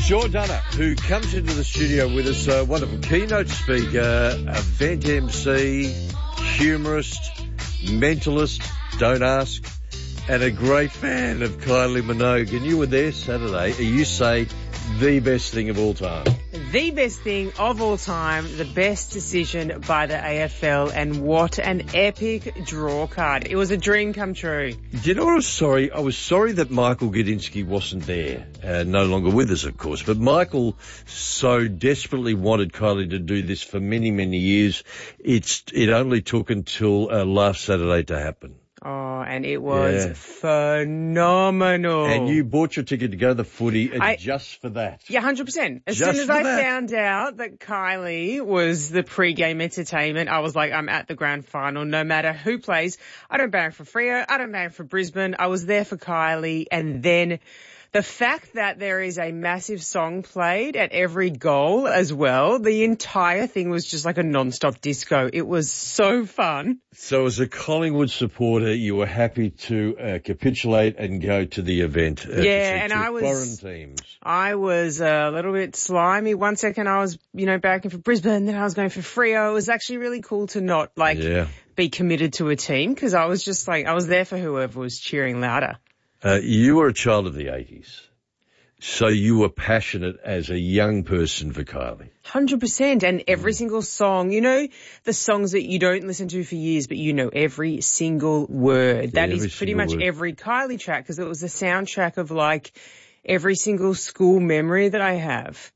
Jordana, who comes into the studio with us, a wonderful keynote speaker, event MC, humorist, mentalist, don't ask, and a great fan of Kylie Minogue. And you were there Saturday, and you say the best thing of all time. The best thing of all time, the best decision by the AFL, and what an epic draw card. It was a dream come true. Do you know what I was sorry? I was sorry that Michael Gudinski wasn't there, no longer with us, of course. But Michael so desperately wanted Kylie to do this for many, many years. It only took until last Saturday to happen. Oh, and it was phenomenal. And you bought your ticket to go to the footy just for that. Yeah, 100%. As soon as I found out that Kylie was the pre-game entertainment, I was like, I'm at the grand final no matter who plays. I don't bang for Freo. I don't bang for Brisbane. I was there for Kylie. And then the fact that there is a massive song played at every goal as well, the entire thing was just like a non-stop disco. It was so fun. So as a Collingwood supporter, you were happy to capitulate and go to the event. And I was foreign teams. I was a little bit slimy. One second I was, backing for Brisbane, then I was going for Freo. It was actually really cool to not be committed to a team, because I was just like, I was there for whoever was cheering louder. You were a child of the 80s, so you were passionate as a young person for Kylie. 100%, and every single song, the songs that you don't listen to for years, but you know every single word. That is pretty much every Kylie track, because it was the soundtrack of like every single school memory that I have.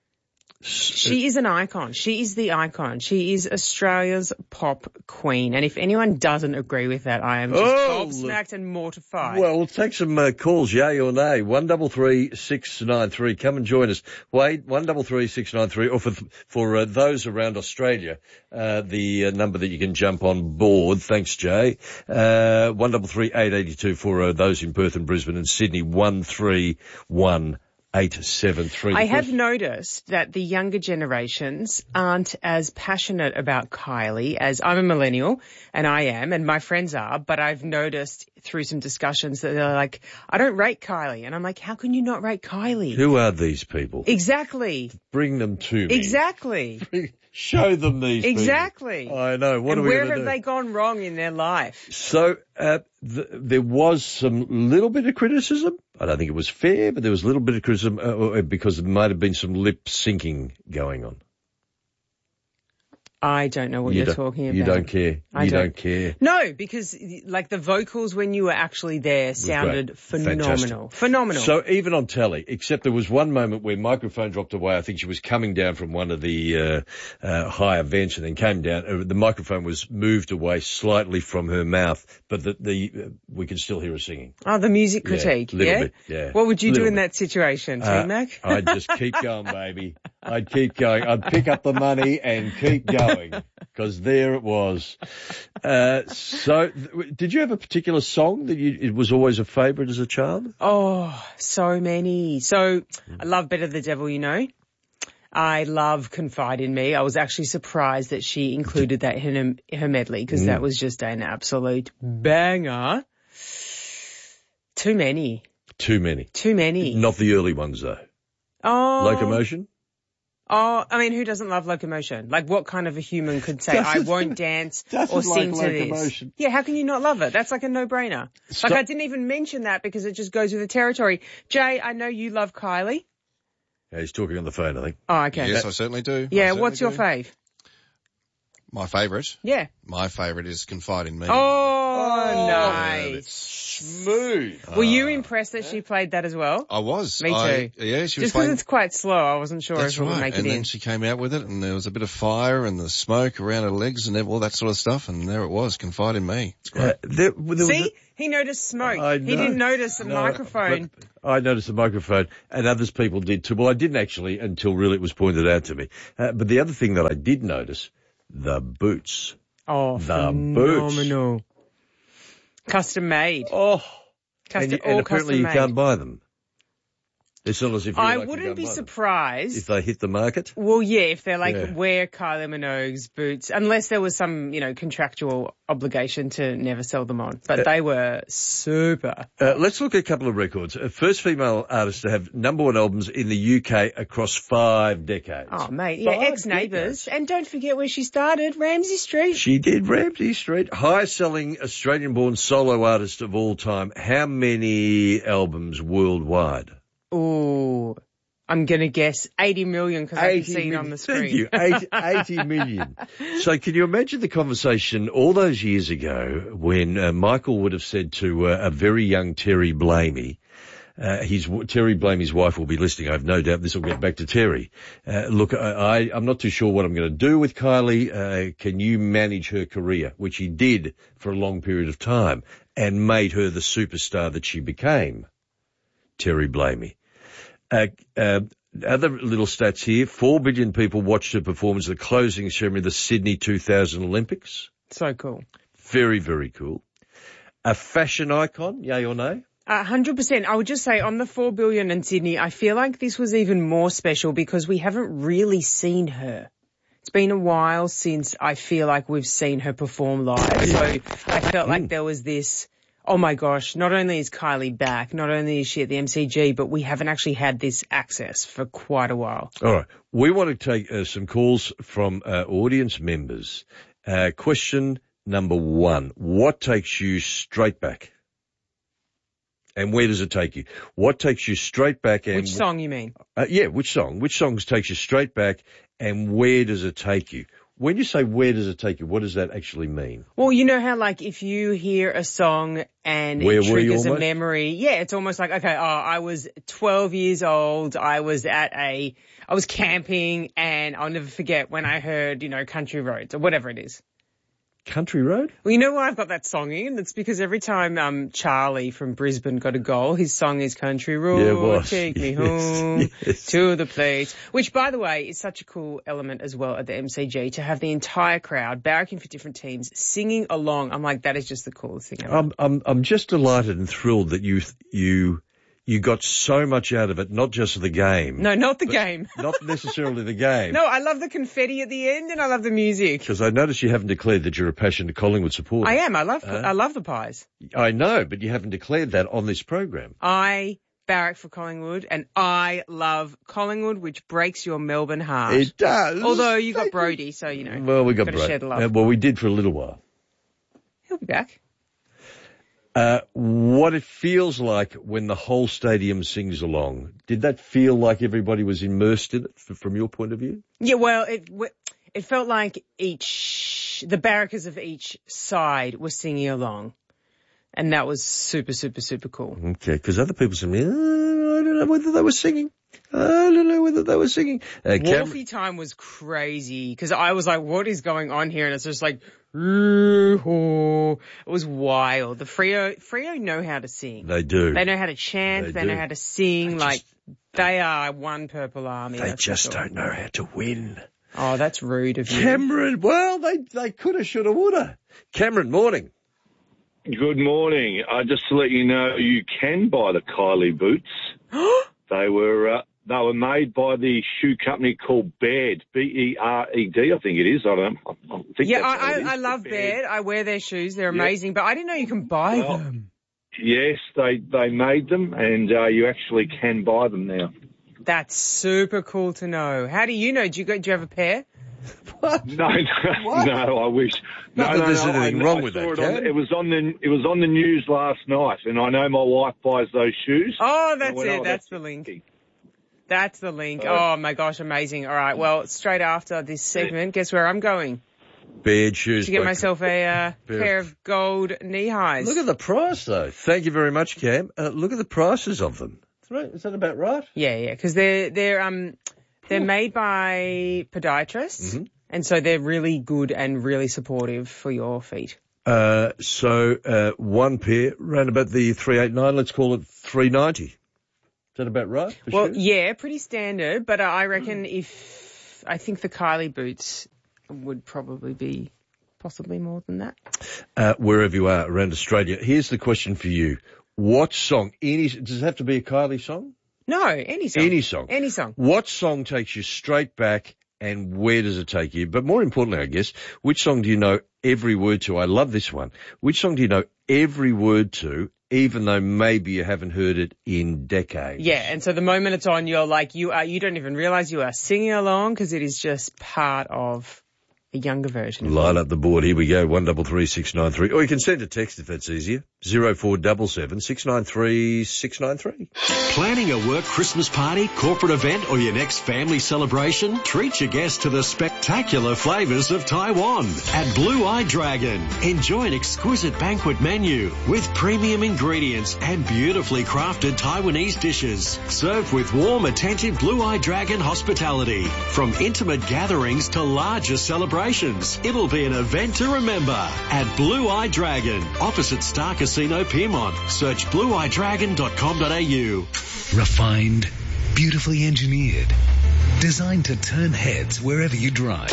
She is an icon. She is the icon. She is Australia's pop queen. And if anyone doesn't agree with that, I am just gobsmacked and mortified. Well, we'll take some calls, yay or nay. 133-693. Come and join us. Wade, 133-693. Or for those around Australia, the number that you can jump on board. Thanks, Jay. 133-882 for those in Perth and Brisbane and Sydney. 131-873. I have noticed that the younger generations aren't as passionate about Kylie as I'm a millennial, and I am, and my friends are, but I've noticed through some discussions that they're like, I don't rate Kylie. And I'm like, how can you not rate Kylie? Who are these people? Exactly. Bring them to me. Exactly. Show them these Exactly. people. I know. What are we going to do? Where have they gone wrong in their life? So there was some little bit of criticism. I don't think it was fair, but there was a little bit of criticism because there might have been some lip syncing going on. I don't know what you're talking about. You don't care. You don't care. No, because like the vocals when you were actually there sounded phenomenal. Fantastic. Phenomenal. So even on telly, except there was one moment where microphone dropped away. I think she was coming down from one of the high events and then came down. The microphone was moved away slightly from her mouth, but we could still hear her singing. Oh, the music critique. Yeah, little bit, yeah. What would you do in that situation, T-Mac? I'd just keep going, baby. I'd keep going. I'd pick up the money and keep going, because there it was. So did you have a particular song that it was always a favourite as a child? Oh, so many. So I love Better the Devil, You Know. I love Confide in Me. I was actually surprised that she included that in her medley, because that was just an absolute banger. Too many. Too many. Too many. Not the early ones, though. Oh. Locomotion? Oh, I mean, who doesn't love Locomotion? Like, what kind of a human could say, I won't dance or sing to this? Yeah, how can you not love it? That's like a no-brainer. Like, I didn't even mention that because it just goes with the territory. Jay, I know you love Kylie. Yeah, he's talking on the phone, I think. Oh, okay. Yes, I certainly do. Yeah, what's your fave? My favourite? Yeah. My favourite is Confide in Me. Oh, nice. Smooth. Were you impressed that she played that as well? I was. Me too. She was just because playing. it's quite slow, I wasn't sure if it would make it in. And then she came out with it, and there was a bit of fire and the smoke around her legs and all that sort of stuff, and there it was, Confide in Me. It's great. See? He noticed smoke. He didn't notice the microphone. I noticed the microphone, and others people did too. Well, I didn't actually until really it was pointed out to me. But the other thing that I did notice, the boots. Oh, the phenomenal. Boots. Custom made. Oh. And apparently you can't buy them. It's not as if I wouldn't be surprised if they hit the market. Well, yeah, if they're like, wear Kylie Minogue's boots, unless there was some, contractual obligation to never sell them on. But they were super. Let's look at a couple of records. First female artist to have #1 albums in the UK across 5 decades. Oh, mate, yeah, ex-neighbours. And don't forget where she started, Ramsay Street. She did, Ramsay Street. Highest-selling Australian-born solo artist of all time. How many albums worldwide? Oh, I'm going to guess 80 million because I can see it on the screen. Thank you, 80 million. So can you imagine the conversation all those years ago when Michael would have said to a very young Terry Blamey, Terry Blamey's wife will be listening. I have no doubt this will get back to Terry. Look, I'm not too sure what I'm going to do with Kylie. Can you manage her career? Which he did for a long period of time and made her the superstar that she became. Terry Blamey. Other little stats here. 4 billion people watched her performance at the closing ceremony of the Sydney 2000 Olympics. So cool. Very, very cool. A fashion icon, yay or nay? 100%. I would just say on the 4 billion in Sydney, I feel like this was even more special because we haven't really seen her. It's been a while since I feel like we've seen her perform live. So I felt like there was this, oh my gosh, not only is Kylie back, not only is she at the MCG, but we haven't actually had this access for quite a while. All right. We want to take some calls from audience members. Question number 1. What takes you straight back? And where does it take you? What takes you straight back? And which song you mean? Yeah, which song? Which songs takes you straight back and where does it take you? When you say where does it take you, what does that actually mean? Well, you know how like if you hear a song and it triggers a memory, it's almost like, okay, I was 12 years old, I was camping and I'll never forget when I heard, Country Roads or whatever it is. Country Road? Well, you know why I've got that song in? It's because every time Charlie from Brisbane got a goal, his song is Country Road, take me home to the place. Which, by the way, is such a cool element as well at the MCG to have the entire crowd barracking for different teams singing along. I'm like, that is just the coolest thing ever. I'm just delighted and thrilled that you got so much out of it, not just the game. No, not the game. Not necessarily the game. No, I love the confetti at the end and I love the music. Because I noticed you haven't declared that you're a passionate Collingwood supporter. I am. I love the Pies. I know, but you haven't declared that on this program. I barrack for Collingwood and I love Collingwood, which breaks your Melbourne heart. It does. Although you got Brodie, so, Well, we got Brodie. Share the love. Well, we did for a little while. He'll be back. What it feels like when the whole stadium sings along. Did that feel like everybody was immersed in it from your point of view? Yeah, well, it felt like the barrackers of each side were singing along. And that was super, super, super cool. Okay, because other people said, I don't know whether they were singing. Wolfie time was crazy because I was like, what is going on here? And it's just like, it was wild. The Freo know how to sing. They do. They know how to chant. They know how to sing. They are one purple army. They just don't know how to win. Oh, that's rude of you. Cameron, well, they coulda, shoulda, woulda. Cameron, morning. Good morning. Just to let you know, you can buy the Kylie boots. They were made by the shoe company called Baird, Bered, I think it is. I don't know. I love Baird. I wear their shoes. They're amazing, but I didn't know you can buy them. Yes, they made them, and you actually can buy them now. That's super cool to know. How do you know? Do you have a pair? What? No, I wish. Not that there's anything wrong with that. It was on the news last night, and I know my wife buys those shoes. Oh, that's it. That's the link. That's the link. Oh my gosh, amazing. All right, well, straight after this segment, guess where I'm going? Baird shoes. To get myself a pair of gold knee highs. Look at the price, though. Thank you very much, Cam. Look at the prices of them. Is that about right? Yeah, because they're made by podiatrists, and so they're really good and really supportive for your feet. So one pair around about the 389. Let's call it 390. Is that about right? Well, yeah, pretty standard, but I reckon I think the Kylie boots would probably be possibly more than that. Wherever you are around Australia, here's the question for you. What song? Does it have to be a Kylie song? No, any song. Any song. Any song. What song takes you straight back and where does it take you? But more importantly, I guess, which song do you know every word to? I love this one. Which song do you know every word to, even though maybe you haven't heard it in decades? Yeah, and so the moment it's on, you're like, you don't even realise you are singing along because it is just part of a younger version. Line up the board. Here we go. 133693. Or you can send a text if that's easier. 0477 693 693. Planning a work Christmas party, corporate event, or your next family celebration? Treat your guests to the spectacular flavours of Taiwan at Blue Eye Dragon. Enjoy an exquisite banquet menu with premium ingredients and beautifully crafted Taiwanese dishes, served with warm, attentive Blue Eye Dragon hospitality. From intimate gatherings to larger celebrations, it'll be an event to remember at Blue Eye Dragon, opposite Star Casino Piedmont. Search blueeyedragon.com.au. Refined, beautifully engineered, designed to turn heads wherever you drive.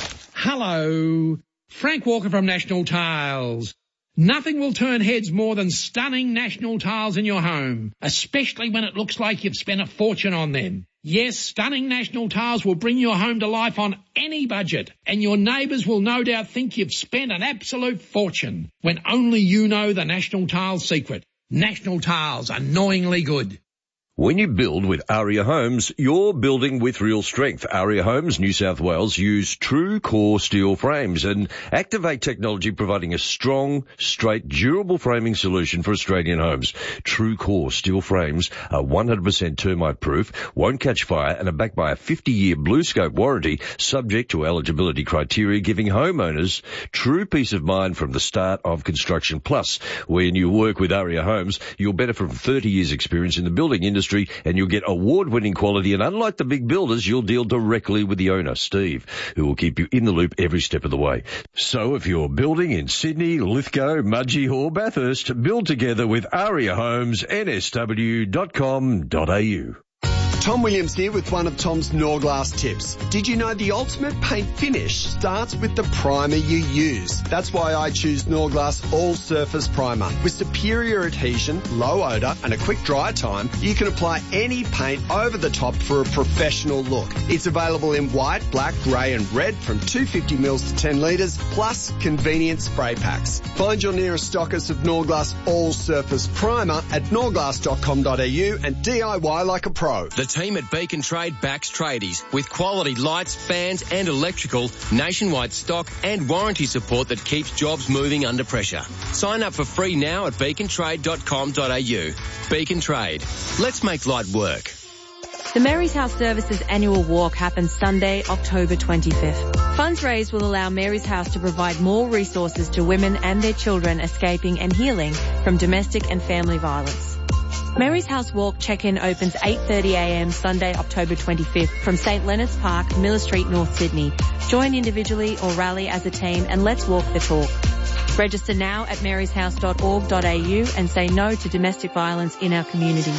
Hello, Frank Walker from National Tiles. Nothing will turn heads more than stunning National Tiles in your home, especially when it looks like you've spent a fortune on them. Yes, stunning National Tiles will bring your home to life on any budget, and your neighbours will no doubt think you've spent an absolute fortune, when only you know the National Tiles secret. National Tiles, annoyingly good. When you build with Aria Homes, you're building with real strength. Aria Homes, New South Wales, use true core steel frames and Activate technology, providing a strong, straight, durable framing solution for Australian homes. True core steel frames are 100% termite proof, won't catch fire, and are backed by a 50-year BlueScope warranty subject to eligibility criteria, giving homeowners true peace of mind from the start of construction. Plus, when you work with Aria Homes, you'll benefit from 30 years experience in the building industry, and you'll get award-winning quality. And unlike the big builders, you'll deal directly with the owner, Steve, who will keep you in the loop every step of the way. So if you're building in Sydney, Lithgow, Mudgee or Bathurst, build together with Aria Homes, nsw.com.au. Tom Williams here with one of Tom's Norglass tips. Did you know the ultimate paint finish starts with the primer you use? That's why I choose Norglass All Surface Primer. With superior adhesion, low odour and a quick dry time, you can apply any paint over the top for a professional look. It's available in white, black, grey and red from 250ml to 10 litres, plus convenient spray packs. Find your nearest stockist of Norglass All Surface Primer at norglass.com.au and DIY like a pro. The team at Beacon Trade backs tradies with quality lights, fans and electrical, nationwide stock and warranty support that keeps jobs moving under pressure. Sign up for free now at beacontrade.com.au. Beacon Trade. Let's make light work. The Mary's House Services annual walk happens Sunday, October 25th. Funds raised will allow Mary's House to provide more resources to women and their children escaping and healing from domestic and family violence. Mary's House Walk check-in opens 8:30am Sunday, October 25th from St Leonard's Park, Miller Street, North Sydney. Join individually or rally as a team and let's walk the talk. Register now at maryshouse.org.au and say no to domestic violence in our community.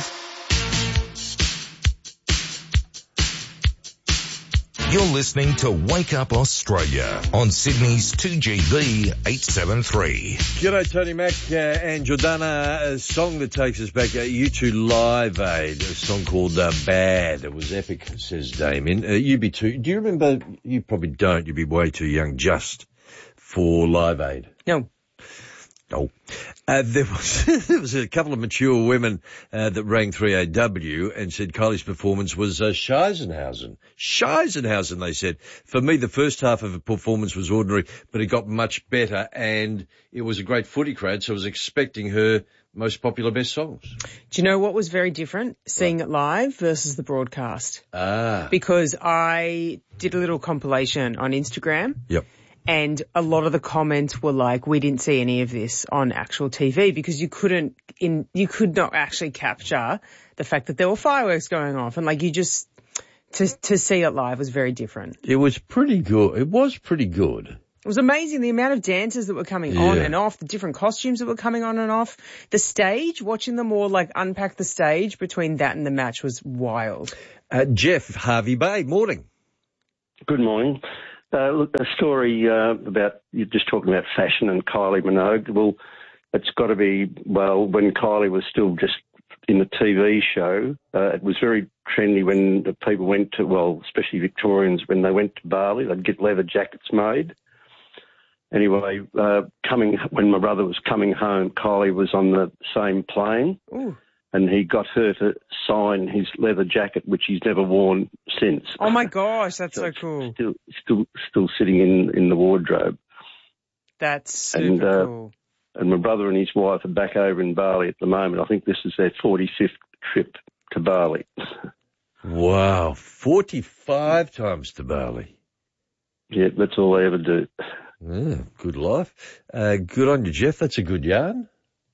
You're listening to Wake Up Australia on Sydney's 2GB 873. G'day, Tony Mac and Jordana. A song that takes us back, U2 Live Aid, a song called Bad. It was epic, says Damien. UB2, do you remember? You probably don't. You'd be way too young just for Live Aid. No. Oh. There was a couple of mature women that rang 3AW and said Kylie's performance was Scheisenhausen. Scheisenhausen, they said. For me, the first half of the performance was ordinary, but it got much better, and it was a great footy crowd, so I was expecting her most popular best songs. Do you know what was very different, seeing it live versus the broadcast? Because I did a little compilation on Instagram. Yep. And a lot of the comments were like, we didn't see any of this on actual TV because you could not actually capture the fact that there were fireworks going off. And like you just, to see it live was very different. It was pretty good. It was pretty good. It was amazing, the amount of dancers that were coming on and off, the different costumes that were coming on and off. The stage, watching them all like unpack the stage between that and the match was wild. Jeff, Harvey Bay, morning. Good morning. Look, a story about, you're just talking about fashion and Kylie Minogue. Well, it's got to be, when Kylie was still just in the TV show. It was very trendy when the people went to, well, especially Victorians, when they went to Bali, they'd get leather jackets made. Anyway, when my brother was coming home, Kylie was on the same plane. Ooh. And he got her to sign his leather jacket, which he's never worn since. Oh my gosh, that's so cool. Still sitting in the wardrobe. That's super cool. And my brother and his wife are back over in Bali at the moment. I think this is their 45th trip to Bali. Wow, 45 times to Bali. Yeah, that's all they ever do. Yeah, good life. Good on you, Jeff. That's a good yarn.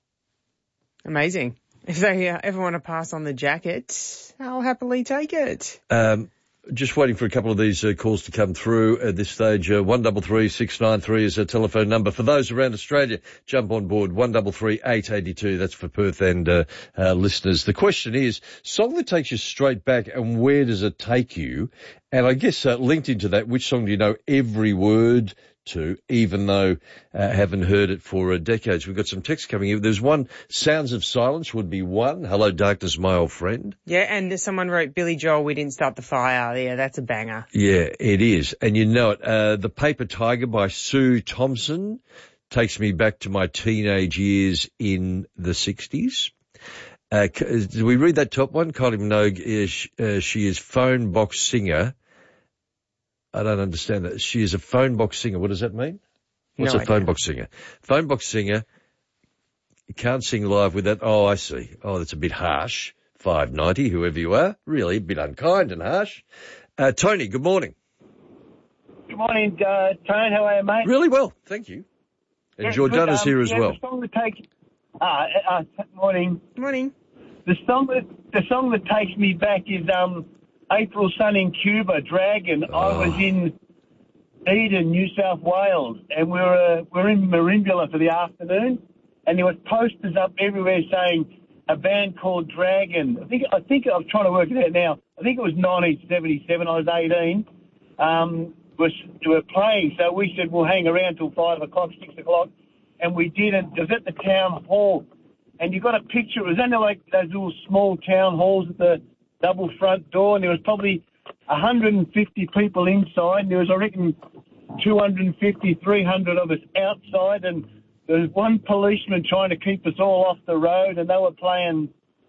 Amazing. If they ever want to pass on the jacket, I'll happily take it. Just waiting for a couple of these calls to come through at this stage. 133 693 is a telephone number. For those around Australia, jump on board 133 882. That's for Perth and listeners. The question is, song that takes you straight back, and where does it take you? And I guess linked into that, which song do you know every word to, even though haven't heard it for decades? We've got some text coming in. There's one, Sounds of Silence would be one. Hello, Darkness, my old friend. Yeah, and someone wrote Billy Joel, We Didn't Start the Fire. Yeah, that's a banger. Yeah, it is. And you know it. The Paper Tiger by Sue Thompson takes me back to my teenage years in the 60s. Did we read that top one? Kylie Minogue, she is phone box singer. I don't understand that. She is a phone box singer. What does that mean? What's a phone box singer? Phone box singer. You can't sing live with that. Oh, I see. Oh, that's a bit harsh. 590, whoever you are. Really a bit unkind and harsh. Tony, good morning. Good morning, Tone. How are you, mate? Really well, thank you. And Jordana's here as well. The song that takes... morning. Morning. The song that takes me back is... April Sun in Cuba, Dragon. Oh. I was in Eden, New South Wales, and we're in Merimbula for the afternoon, and there was posters up everywhere saying a band called Dragon. I think I'm trying to work it out now. I think it was 1977. I was 18. We were playing, so we said we'll hang around till 5 o'clock, 6 o'clock, and we did. And it was at the town hall, and you got a picture. It was only like those little small town halls at the double front door, and there was probably 150 people inside, and there was, I reckon, 250, 300 of us outside, and there was one policeman trying to keep us all off the road, and they were playing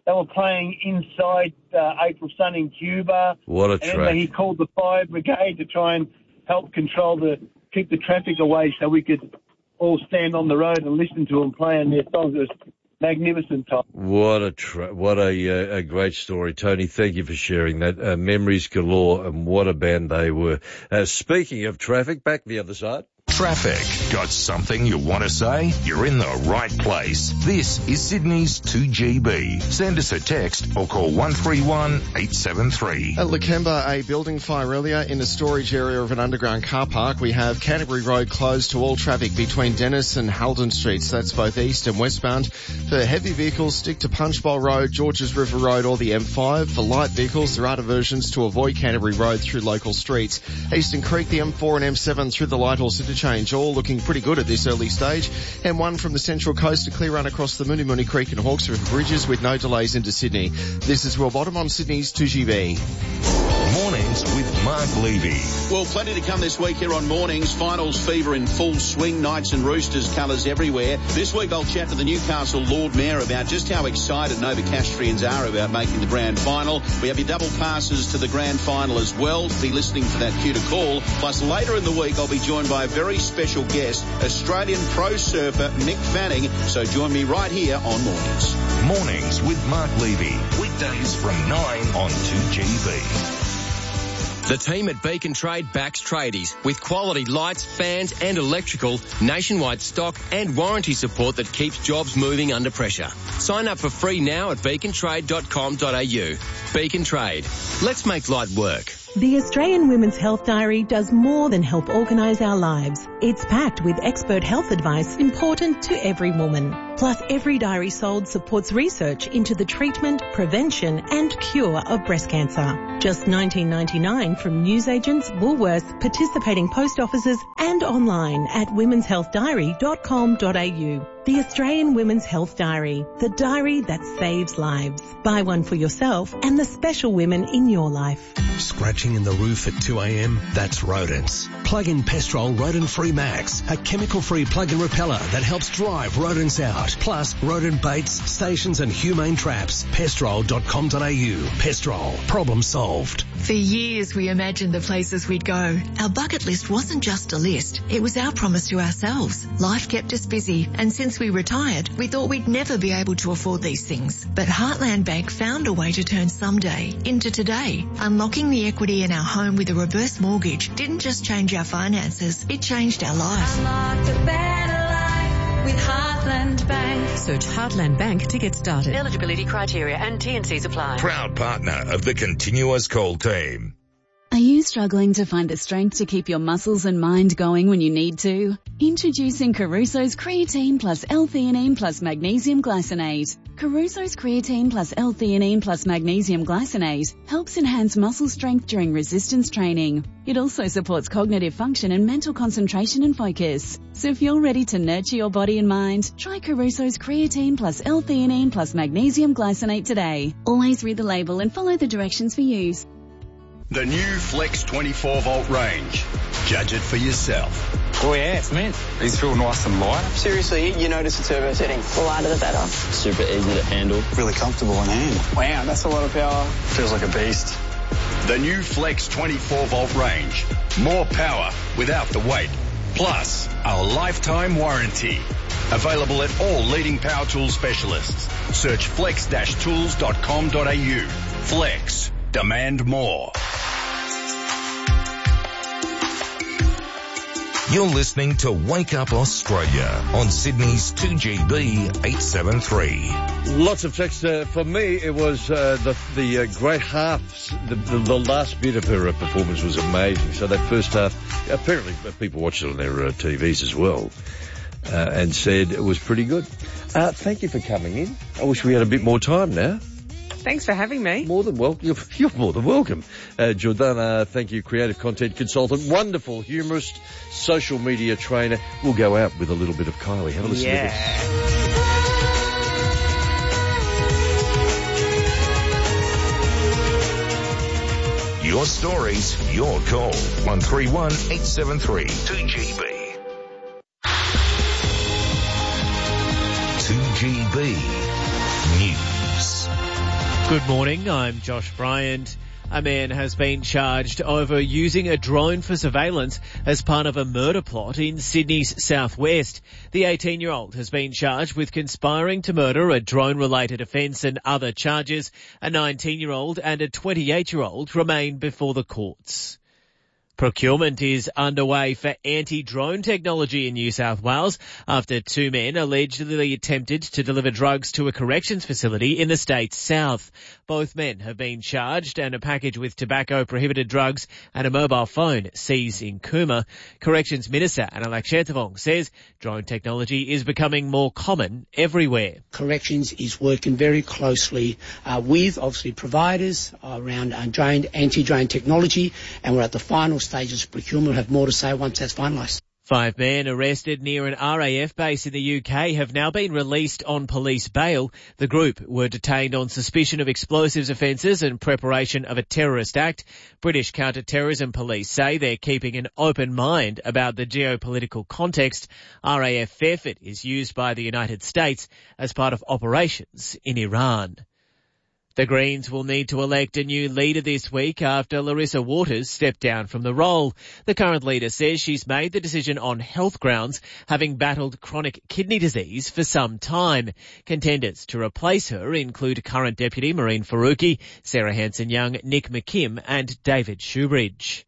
inside April Sun in Cuba. What a track. And he called the fire brigade to try and help keep the traffic away so we could all stand on the road and listen to them playing their songs. It was magnificent, Tom. What a great story, Tony. Thank you for sharing that. Memories galore, and what a band they were. Speaking of traffic, back the other side. Traffic. Got something you want to say? You're in the right place. This is Sydney's 2GB. Send us a text or call 131 873. At Lakemba, a building fire earlier in a storage area of an underground car park. We have Canterbury Road closed to all traffic between Dennis and Halden Streets. That's both east and westbound. For heavy vehicles, stick to Punchbowl Road, Georges River Road or the M5. For light vehicles, there are diversions to avoid Canterbury Road through local streets. Eastern Creek, the M4 and M7 through the Lighthorse interchange, all looking pretty good at this early stage. M1 from the Central Coast to clear run across the Moonee Creek and Hawkes River bridges with no delays into Sydney. This is Will Bottom on Sydney's 2GB. Mornings with Mark Levy. Well, plenty to come this week here on Mornings. Finals fever in full swing. Knights and Roosters colours everywhere. This week I'll chat to the Newcastle Lord Mayor about just how excited Novocastrians are about making the grand final. We have your double passes to the grand final as well. Be listening for that cue to call. Plus later in the week I'll be joined by a very special guest, Australian pro surfer Mick Fanning. So join me right here on Mornings. Mornings with Mark Levy. Weekdays from 9 on 2GB. The team at Beacon Trade backs tradies with quality lights, fans and electrical, nationwide stock and warranty support that keeps jobs moving under pressure. Sign up for free now at beacontrade.com.au. Beacon Trade. Let's make light work. The Australian Women's Health Diary does more than help organise our lives. It's packed with expert health advice important to every woman. Plus, every diary sold supports research into the treatment, prevention and cure of breast cancer. Just $19.99 from newsagents, Woolworths, participating post offices and online at womenshealthdiary.com.au. The Australian Women's Health Diary, the diary that saves lives. Buy one for yourself and the special women in your life. Scratching in the roof at 2 a.m? That's rodents. Plug in Pestrol Rodent Free Max, a chemical-free plug-in repeller that helps drive rodents out. Plus, rodent baits, stations and humane traps. Pestrol.com.au. Pestrol. Problem solved. For years, we imagined the places we'd go. Our bucket list wasn't just a list. It was our promise to ourselves. Life kept us busy, and since we retired, we thought we'd never be able to afford these things. But Heartland Bank found a way to turn someday into today. Unlocking the equity in our home with a reverse mortgage didn't just change our finances, it changed our life. Unlock a better life with Heartland Bank. Search Heartland Bank to get started. Eligibility criteria and T&Cs apply. Proud partner of the Continuous Call team. Are you struggling to find the strength to keep your muscles and mind going when you need to? Introducing Caruso's Creatine plus L-theanine plus Magnesium Glycinate. Caruso's Creatine plus L-theanine plus Magnesium Glycinate helps enhance muscle strength during resistance training. It also supports cognitive function and mental concentration and focus. So if you're ready to nurture your body and mind, try Caruso's Creatine plus L-theanine plus Magnesium Glycinate today. Always read the label and follow the directions for use. The new Flex 24-volt range. Judge it for yourself. Oh yeah, it's mint. These feel nice and light. Seriously, you notice the turbo setting. The lighter the better. Super easy to handle. Really comfortable in hand. Wow, that's a lot of power. Feels like a beast. The new Flex 24-volt range. More power without the weight. Plus, a lifetime warranty. Available at all leading power tool specialists. Search flex-tools.com.au. Flex. Demand more. You're listening to Wake Up Australia on Sydney's 2GB 873. Lots of text. For me, it was the great half. The last bit of her performance was amazing. So that first half, apparently people watched it on their TVs as well, and said it was pretty good. Thank you for coming in. I wish we had a bit more time now. Thanks for having me. More than welcome. You're more than welcome. Jordana, thank you, creative content consultant, wonderful humorist, social media trainer. We'll go out with a little bit of Kylie. Have a listen to this. Your stories, your call. 131 873 2GB. 2GB News. Good morning, I'm Josh Bryant. A man has been charged over using a drone for surveillance as part of a murder plot in Sydney's southwest. The 18-year-old has been charged with conspiring to murder, a drone-related offence and other charges. A 19-year-old and a 28-year-old remain before the courts. Procurement is underway for anti-drone technology in New South Wales after two men allegedly attempted to deliver drugs to a corrections facility in the state's south. Both men have been charged and a package with tobacco-prohibited drugs and a mobile phone seized in Cooma. Corrections Minister Analak Shethavong says drone technology is becoming more common everywhere. Corrections is working very closely with, obviously, providers around anti-drone technology, and we're at the final stages of procurement. We'll have more to say once that's finalised. 5 men arrested near an RAF base in the UK have now been released on police bail. The group were detained on suspicion of explosives offences and preparation of a terrorist act. British counter-terrorism police say they're keeping an open mind about the geopolitical context. RAF Fairford is used by the United States as part of operations in Iran. The Greens will need to elect a new leader this week after Larissa Waters stepped down from the role. The current leader says she's made the decision on health grounds, having battled chronic kidney disease for some time. Contenders to replace her include current Deputy Maureen Faruqi, Sarah Hanson-Young, Nick McKim and David Shoebridge.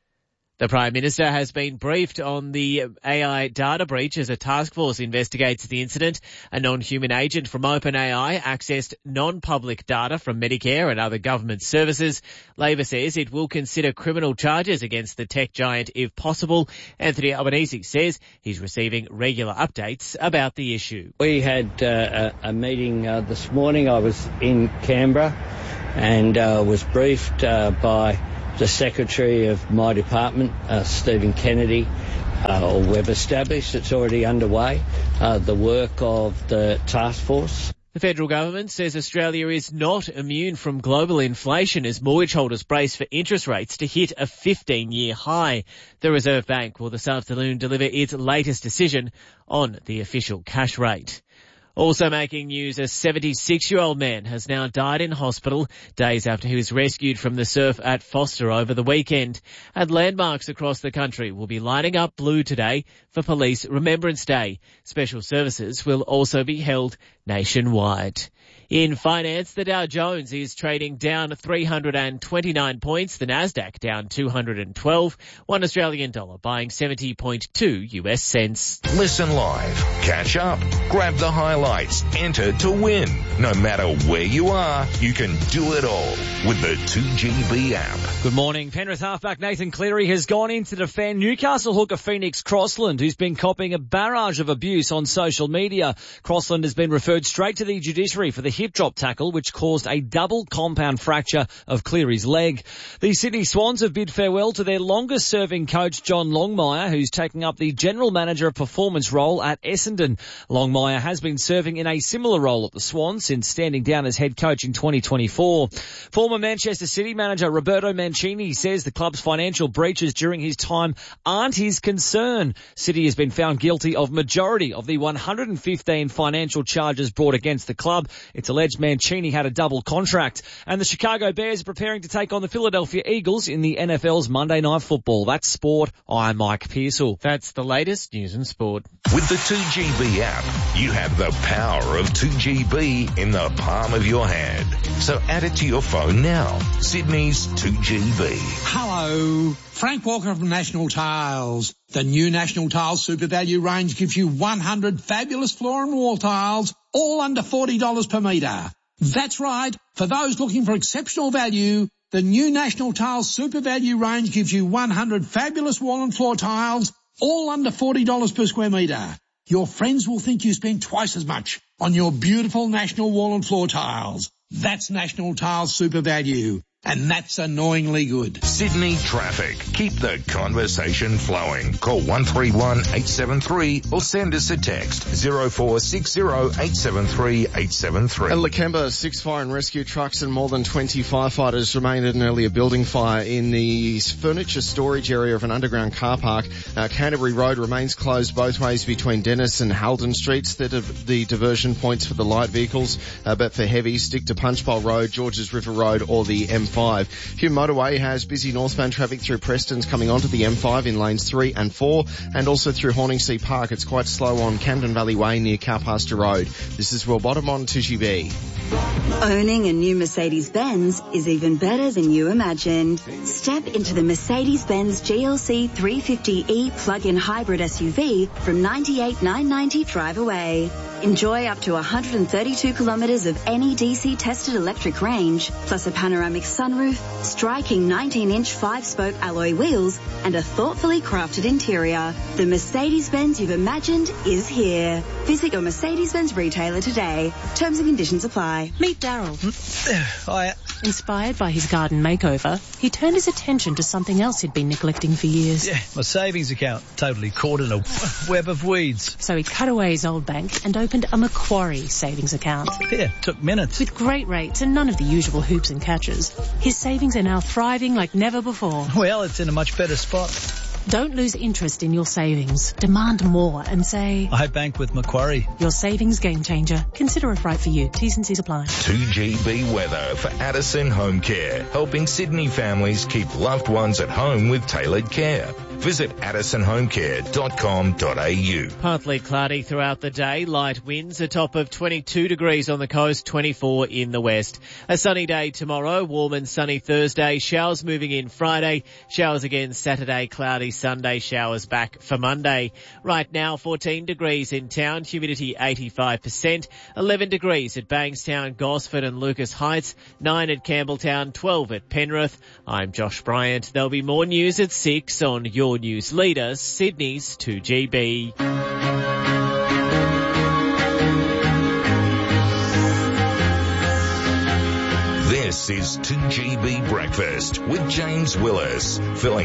The Prime Minister has been briefed on the AI data breach as a task force investigates the incident. A non-human agent from OpenAI accessed non-public data from Medicare and other government services. Labor says it will consider criminal charges against the tech giant if possible. Anthony Albanese says he's receiving regular updates about the issue. We had a meeting this morning. I was in Canberra and was briefed by The secretary of my department, Stephen Kennedy, or we've established, it's already underway, the work of the task force. The federal government says Australia is not immune from global inflation as mortgage holders brace for interest rates to hit a 15-year high. The Reserve Bank will this afternoon deliver its latest decision on the official cash rate. Also making news, a 76-year-old man has now died in hospital days after he was rescued from the surf at Foster over the weekend. And landmarks across the country will be lighting up blue today for Police Remembrance Day. Special services will also be held nationwide. In finance, the Dow Jones is trading down 329 points, the Nasdaq down 212, $1 Australian dollar buying 70.2 US cents. Listen live, catch up, grab the highlights, enter to win. No matter where you are, you can do it all with the 2GB app. Good morning. Penrith halfback Nathan Cleary has gone in to defend Newcastle hooker Phoenix Crossland, who's been copping a barrage of abuse on social media. Crossland has been referred straight to the judiciary for the hip drop tackle, which caused a double compound fracture of Cleary's leg. The Sydney Swans have bid farewell to their longest serving coach John Longmire, who's taking up the general manager of performance role at Essendon. Longmire has been serving in a similar role at the Swans since standing down as head coach in 2024. Former Manchester City manager Roberto Mancini says the club's financial breaches during his time aren't his concern. City has been found guilty of majority of the 115 financial charges brought against the club. It's alleged Mancini had a double contract. And the Chicago Bears are preparing to take on the Philadelphia Eagles in the NFL's Monday Night Football. That's sport. I'm Mike Pearsall. That's the latest news and sport. With the 2GB app, you have the power of 2GB in the palm of your hand. So add it to your phone now. Sydney's 2GB. Hello. Frank Walker from National Tiles. The new National Tiles Super Value range gives you 100 fabulous floor and wall tiles, all under $40 per metre. That's right. For those looking for exceptional value, the new National Tiles Super Value range gives you 100 fabulous wall and floor tiles, all under $40 per square metre. Your friends will think you spent twice as much on your beautiful National wall and floor tiles. That's National Tiles Super Value. And that's annoyingly good. Sydney traffic. Keep the conversation flowing. Call 131 873 or send us a text 0460 873 873. At Lakemba, 6 fire and rescue trucks and more than 20 firefighters remained at an earlier building fire in the furniture storage area of an underground car park. Canterbury Road remains closed both ways between Dennis and Halden Streets. They're the diversion points for the light vehicles, but for heavy, stick to Punchbowl Road, Georges River Road or the M5. Hume Motorway has busy northbound traffic through Preston's coming onto the M5 in lanes 3 and 4 and also through Horningsea Park. It's quite slow on Camden Valley Way near Cowpasture Road. This is Will Bottom on 2GB. Owning a new Mercedes-Benz is even better than you imagined. Step into the Mercedes-Benz GLC 350e plug-in hybrid SUV from $98,990 drive away. Enjoy up to 132 kilometres of NEDC tested electric range, plus a panoramic sunroof, striking 19-inch 5-spoke alloy wheels, and a thoughtfully crafted interior. The Mercedes-Benz you've imagined is here. Visit your Mercedes-Benz retailer today. Terms and conditions apply. Meet Daryl. Hi. Inspired by his garden makeover, he turned his attention to something else he'd been neglecting for years. Yeah, my savings account, totally caught in a web of weeds. So he cut away his old bank and opened a Macquarie savings account. Yeah, took minutes. With great rates and none of the usual hoops and catches, his savings are now thriving like never before. Well, it's in a much better spot. Don't lose interest in your savings. Demand more and say, I bank with Macquarie. Your savings game changer. Consider it right for you. T's and C's apply. 2GB weather for Addison Home Care, helping Sydney families keep loved ones at home with tailored care. Visit addisonhomecare.com.au. Partly cloudy throughout the day, light winds, a top of 22 degrees on the coast, 24 in the west. A sunny day tomorrow, warm and sunny Thursday, showers moving in Friday, showers again Saturday, cloudy Sunday, showers back for Monday. Right now, 14 degrees in town, humidity 85%, 11 degrees at Bankstown, Gosford and Lucas Heights, 9 at Campbelltown, 12 at Penrith. I'm Josh Bryant. There'll be more news at 6 on your news leader, Sydney's 2GB. This This is 2GB Breakfast with James Willis, filling